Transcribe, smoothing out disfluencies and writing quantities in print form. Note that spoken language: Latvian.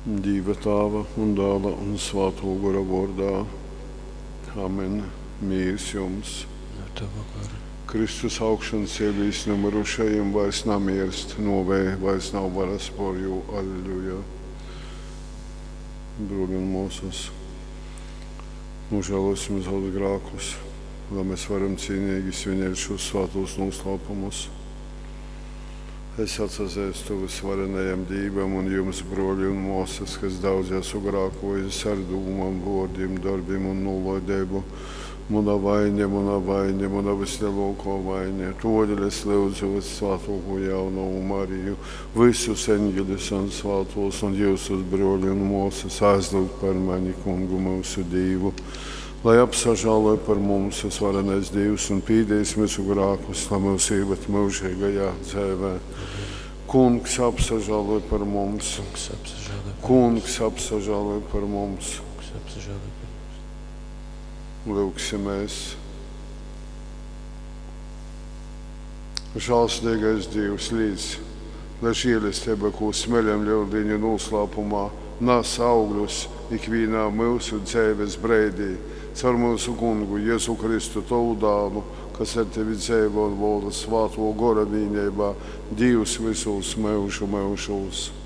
Dieva Tēva un Dēla un Svētā gara vārdā. Amen. Mīrs jums. Kristus augšana sievīs nemirušajiem vairs nav mirst, novēja vairs nav varas par jū. Alleluja. Brūļi un mūsus, nožēlosim savus grēkus, lai mēs varam cienīgi svinēt šos svētos noslēpumus. Es atsazēstu visvarenajam Dievam un jums, broļi un mūsas, kas daudz esmu grēkojis ar dūmām, vārdiem, darbiem un nolaidību. Mana vaina, mana vislielākā vaina. Todēļ es lūdzu Svētāko Jauno Mariju, visus eņģeļus un svētos un jūsus, broļi un mūsas, aizlūgt par mani, Kungu mūsu Dievu, lai apsažāloja par mums visvarenais Dievs un pīdējis mūsu grēkus, lai mūs ievad mūžīgajā dzīvē. Kungs apsažāloja par mums. Kungs apsažāloja par mums. Lūksimies. Žēlsirdīgais Dievs, līdz, lai žēlastība, ko smeļam ļaudiņu noslēpumā, nes augļus ikvienā mūsu dzīves brīdī, caur mūsu Kungu Jēzu Kristu, Tavu dēlu, kas ar Tevi dzīvo un valda Svētā gara vienībā, Dievs visos mūžu mūžos.